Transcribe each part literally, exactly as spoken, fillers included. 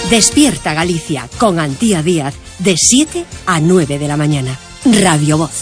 Despierta Galicia con Antía Díaz de siete a nueve de la mañana. Radio Voz.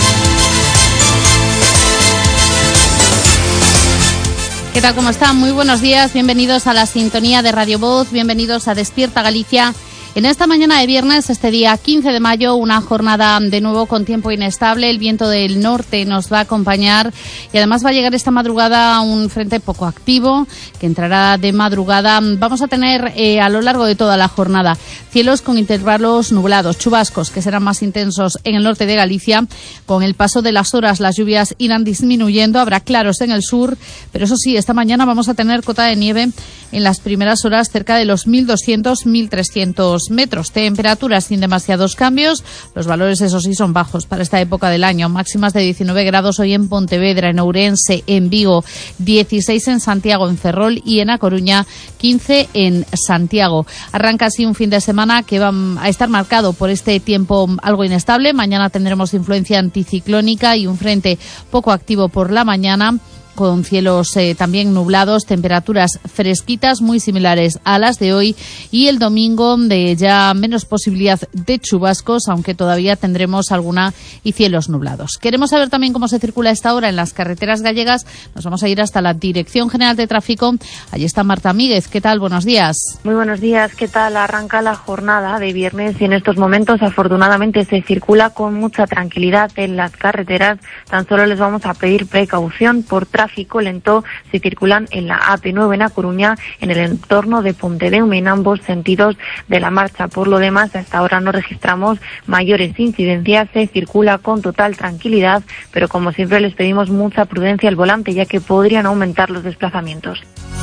¿Qué tal? ¿Cómo están? Muy buenos días. Bienvenidos a la sintonía de Radio Voz. Bienvenidos a Despierta Galicia. En esta mañana de viernes, este día quince de mayo, una jornada de nuevo con tiempo inestable. El viento del norte nos va a acompañar y además va a llegar esta madrugada un frente poco activo que entrará de madrugada. Vamos a tener eh, a lo largo de toda la jornada cielos con intervalos nublados, chubascos que serán más intensos en el norte de Galicia. Con el paso de las horas las lluvias irán disminuyendo, habrá claros en el sur, pero eso sí, esta mañana vamos a tener cota de nieve en las primeras horas cerca de los mil doscientos a mil trescientos metros. Temperaturas sin demasiados cambios. Los valores, eso sí, son bajos para esta época del año. Máximas de diecinueve grados hoy en Pontevedra, en Ourense, en Vigo, dieciséis en Santiago, en Ferrol y en A Coruña, quince en Santiago. Arranca así un fin de semana que va a estar marcado por este tiempo algo inestable. Mañana tendremos influencia anticiclónica y un frente poco activo por la mañana, con cielos eh, también nublados, temperaturas fresquitas muy similares a las de hoy, y el domingo de ya menos posibilidad de chubascos, aunque todavía tendremos alguna y cielos nublados. Queremos saber también cómo se circula a esta hora en las carreteras gallegas. Nos vamos a ir hasta la Dirección General de Tráfico. Allí está Marta Míguez. ¿Qué tal? Buenos días. Muy buenos días. ¿Qué tal? Arranca la jornada de viernes y en estos momentos afortunadamente se circula con mucha tranquilidad en las carreteras. Tan solo les vamos a pedir precaución por tráfico tráfico lento. Se circulan en la A P nueve en A Coruña, en el entorno de Pontedeume, en ambos sentidos de la marcha. Por lo demás, hasta ahora no registramos mayores incidencias, se circula con total tranquilidad, pero como siempre les pedimos mucha prudencia al volante, ya que podrían aumentar los desplazamientos.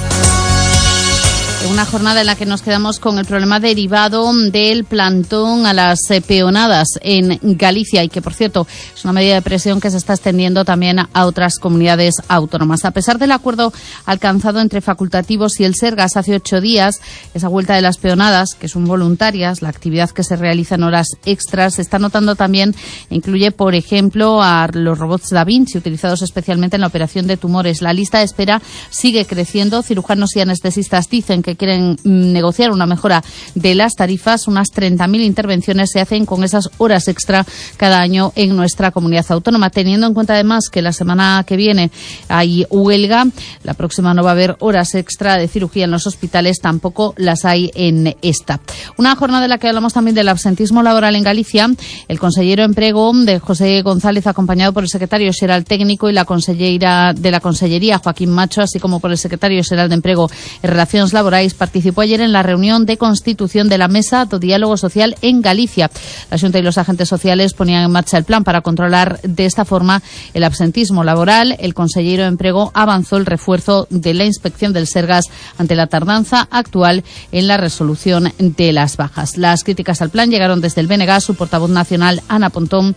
Una jornada en la que nos quedamos con el problema derivado del plantón a las peonadas en Galicia, y que, por cierto, es una medida de presión que se está extendiendo también a otras comunidades autónomas. A pesar del acuerdo alcanzado entre facultativos y el Sergas hace ocho días, esa vuelta de las peonadas, que son voluntarias, la actividad que se realiza en horas extras, se está notando también, incluye, por ejemplo, a los robots Da Vinci, utilizados especialmente en la operación de tumores. La lista de espera sigue creciendo. Cirujanos y anestesistas dicen que que quieren negociar una mejora de las tarifas. Unas treinta mil intervenciones se hacen con esas horas extra cada año en nuestra comunidad autónoma. Teniendo en cuenta además que la semana que viene hay huelga, la próxima no va a haber horas extra de cirugía en los hospitales, tampoco las hay en esta. Una jornada en la que hablamos también del absentismo laboral en Galicia. El consellero de Emprego, de José González, acompañado por el secretario xeral técnico y la consellera de la Consellería, Joaquín Macho, así como por el secretario xeral de Emprego y Relacións Laborais, participó ayer en la reunión de constitución de la Mesa do Diálogo Social en Galicia. La Xunta y los agentes sociales ponían en marcha el plan para controlar de esta forma el absentismo laboral. El consellero de Emprego avanzó el refuerzo de la inspección del Sergas ante la tardanza actual en la resolución de las bajas. Las críticas al plan llegaron desde el B N G. Su portavoz nacional, Ana Pontón,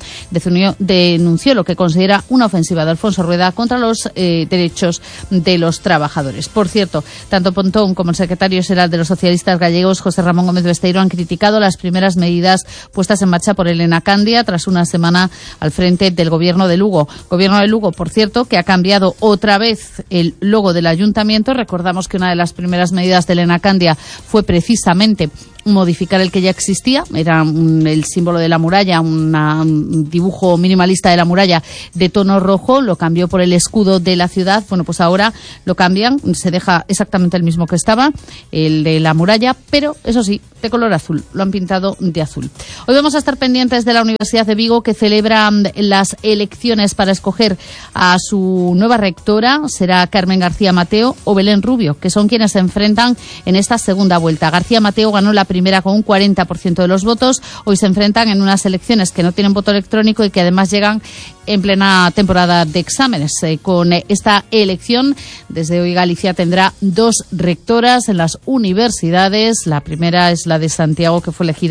denunció lo que considera una ofensiva de Alfonso Rueda contra los eh, derechos de los trabajadores. Por cierto, tanto Pontón como el secretario secretario xeral de los socialistas gallegos, José Ramón Gómez Besteiro, han criticado las primeras medidas puestas en marcha por Elena Candia tras una semana al frente del Gobierno de Lugo. Gobierno de Lugo, por cierto, que ha cambiado otra vez el logo del ayuntamiento. Recordamos que una de las primeras medidas de Elena Candia fue precisamente modificar el que ya existía. Era un, el símbolo de la muralla, una, un dibujo minimalista de la muralla de tono rojo, lo cambió por el escudo de la ciudad. Bueno, pues ahora lo cambian, se deja exactamente el mismo que estaba, el de la muralla, pero eso sí, de color azul, lo han pintado de azul. Hoy vamos a estar pendientes de la Universidad de Vigo, que celebra las elecciones para escoger a su nueva rectora. Será Carmen García Mateo o Belén Rubio, que son quienes se enfrentan en esta segunda vuelta. García Mateo ganó la primera con un cuarenta por ciento de los votos. Hoy se enfrentan en unas elecciones que no tienen voto electrónico y que además llegan en plena temporada de exámenes. Eh, con esta elección, desde hoy Galicia tendrá dos rectoras en las universidades. La primera es la de Santiago, que fue elegida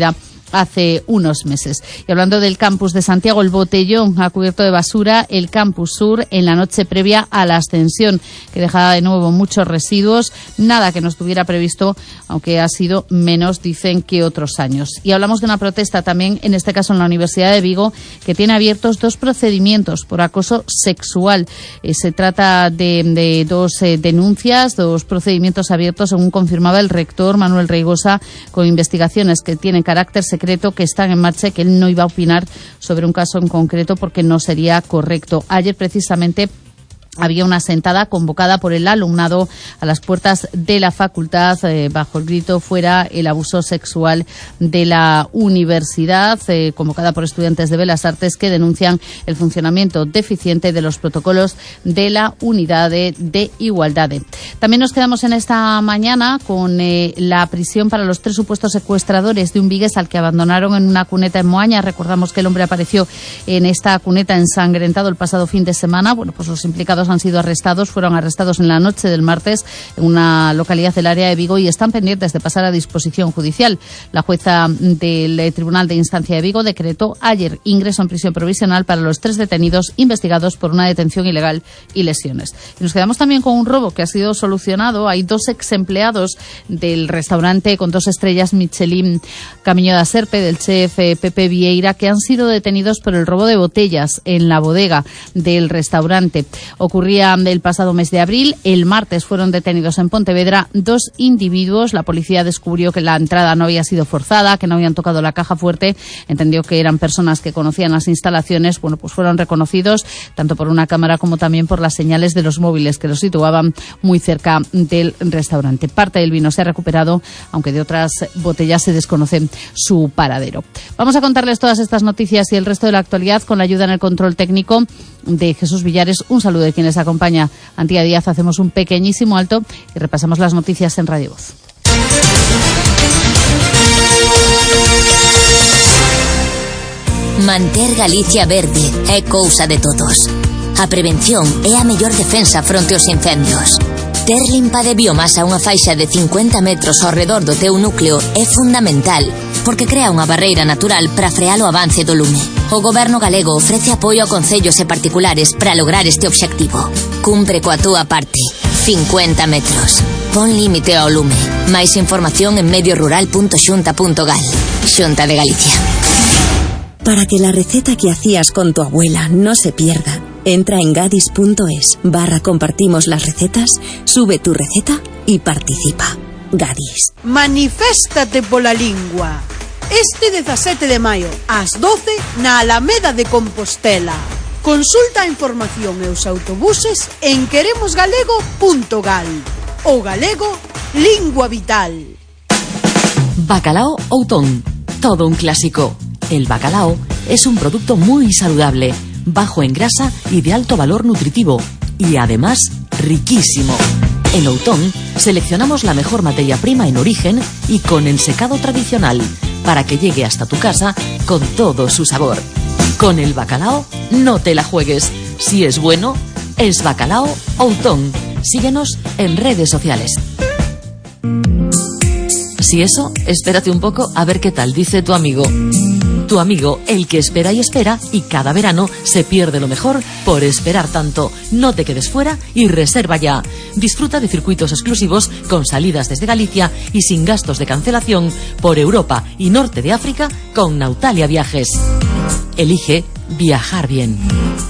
hace unos meses. Y hablando del campus de Santiago, el botellón ha cubierto de basura el campus sur en la noche previa a la ascensión, que dejaba de nuevo muchos residuos, nada que no estuviera previsto, aunque ha sido menos, dicen, que otros años. Y hablamos de una protesta también, en este caso en la Universidad de Vigo, que tiene abiertos dos procedimientos por acoso sexual. Eh, se trata de, de dos eh, denuncias, dos procedimientos abiertos, según confirmaba el rector Manuel Reigosa, con investigaciones que tienen carácter secreto, que están en marcha y que él no iba a opinar sobre un caso en concreto porque no sería correcto. Ayer, precisamente, había una sentada convocada por el alumnado a las puertas de la facultad eh, bajo el grito "fuera el abuso sexual de la universidad", eh, convocada por estudiantes de Belas Artes que denuncian el funcionamiento deficiente de los protocolos de la unidad de, de igualdad. También nos quedamos en esta mañana con eh, la prisión para los tres supuestos secuestradores de un vigués al que abandonaron en una cuneta en Moaña. Recordamos que el hombre apareció en esta cuneta ensangrentado el pasado fin de semana. Bueno, pues los implicados han sido arrestados, fueron arrestados en la noche del martes en una localidad del área de Vigo y están pendientes de pasar a disposición judicial. La jueza del Tribunal de Instancia de Vigo decretó ayer ingreso en prisión provisional para los tres detenidos investigados por una detención ilegal y lesiones. Y nos quedamos también con un robo que ha sido solucionado. Hay dos ex empleados del restaurante con dos estrellas Michelin Camiño da Serpe, del chef Pepe Vieira, que han sido detenidos por el robo de botellas en la bodega del restaurante. Ocurría el pasado mes de abril. El martes fueron detenidos en Pontevedra dos individuos. La policía descubrió que la entrada no había sido forzada, que no habían tocado la caja fuerte. Entendió que eran personas que conocían las instalaciones. Bueno, pues fueron reconocidos tanto por una cámara como también por las señales de los móviles que los situaban muy cerca del restaurante. Parte del vino se ha recuperado, aunque de otras botellas se desconoce su paradero. Vamos a contarles todas estas noticias y el resto de la actualidad con la ayuda en el control técnico de Jesús Villares. Un saludo de quien les acompaña, Antía Díaz. Hacemos un pequeñísimo alto y repasamos las noticias en Radio Voz. Manter Galicia verde é cousa de todos. A prevención é a mellor defensa fronte aos incendios. Ter limpa de biomasa unha faixa de cincuenta metros ao redor do teu núcleo é fundamental, porque crea unha barreira natural para frear o avance do lume. O Goberno galego ofrece apoio a concellos e particulares para lograr este obxectivo. Cumpre coa túa parte. cincuenta metros. Pon límite ao lume. Máis información en medio rural punto xunta punto gal. Xunta de Galicia. Para que la receta que hacías con tu abuela no se pierda, entra en gadis.es barra compartimos las recetas, sube tu receta y participa. Gadis. Maniféstate pola lingua. Este dezasete de maio, ás doce, na Alameda de Compostela. Consulta a información e os autobuses en queremos galego punto gal. O galego, lingua vital. Bacalao Outón, todo un clásico. El bacalao es un producto muy saludable, bajo en grasa y de alto valor nutritivo, y además riquísimo. En Outón seleccionamos la mejor materia prima en origen y con ensecado tradicional, para que llegue hasta tu casa con todo su sabor. Con el bacalao no te la juegues. Si es bueno, es Bacalao Outón. Síguenos en redes sociales. Si eso, espérate un poco a ver qué tal dice tu amigo. Tu amigo, el que espera y espera, y cada verano se pierde lo mejor por esperar tanto. No te quedes fuera y reserva ya. Disfruta de circuitos exclusivos con salidas desde Galicia y sin gastos de cancelación por Europa y Norte de África con Nautalia Viajes. Elige viajar bien.